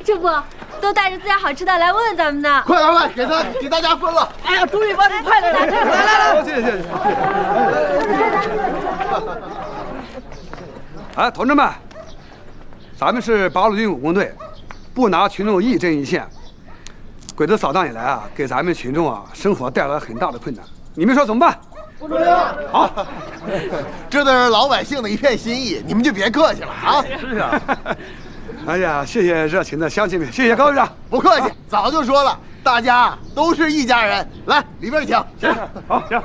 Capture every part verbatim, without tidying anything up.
这不都带着自家好吃的来问问咱们呢？ 快快快，给他给大家分了！ 哎呀，朱玉帮，你快点来，来来来， 谢谢谢谢。哎，同志们，咱们是八路军武工队，不拿群众义争一线。鬼子扫荡以来啊，给咱们群众啊生活带来了很大的困难。你们说怎么办？ 不重要。好，这都是老百姓的一片心意，你们就别客气了啊！ 是啊。哎呀，谢谢热情的乡亲们，谢谢高队长。 不客气，早就说了，大家都是一家人。来，里边请。 行，好，行。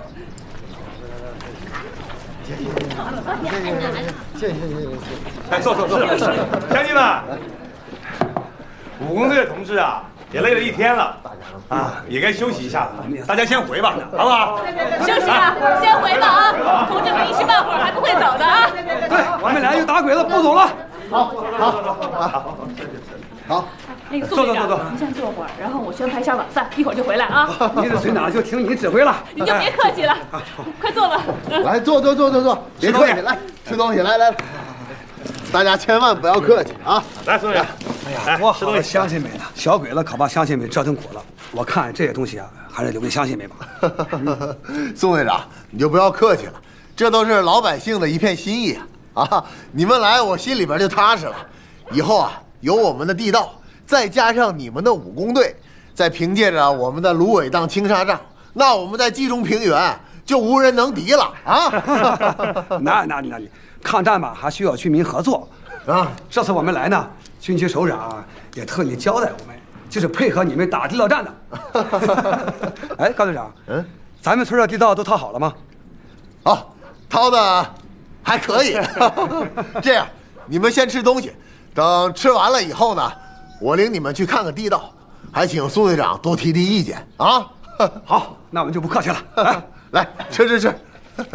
谢谢，谢谢，谢谢。 哎，坐坐坐。乡亲们，武工队的同志啊，也累了一天了，啊，也该休息一下了。大家先回吧，好不好？ 休息吧，先回吧啊！同志们一时半会儿还不会走的啊。 对，我们俩又打鬼了，不走了。 好，好，好，好。 那个宋队长，您先坐会儿，然后我去安排一下晚饭，一会儿就回来啊。 你这随哪就听你指挥了。 你就别客气了，快坐吧。 来，坐坐坐坐坐，别客气，来吃东西，来来来，大家千万不要客气啊！ 来，宋队长。 哎呀，多好的乡亲们呢！小鬼子可把乡亲们折腾苦了。我看这些东西啊，还是留给乡亲们吧。 宋队长，你就不要客气了，这都是老百姓的一片心意啊！啊，你们来，我心里边就踏实了。以后啊，有我们的地道，再加上你们的武工队，再凭借着我们的芦苇荡青纱帐，那我们在冀中平原就无人能敌了啊！ 那那那你抗战嘛，还需要军民合作啊。这次我们来呢，军区首长也特意交代我们，就是配合你们打地道战的。哎，高队长，嗯，咱们村的地道都掏好了吗？ 哦，掏的还可以。这样，你们先吃东西，等吃完了以后呢，我领你们去看看地道，还请宋队长多提提意见啊。 好，那我们就不客气了。来， 来吃吃吃。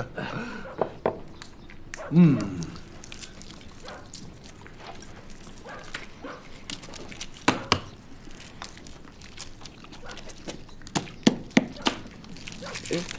嗯。哎。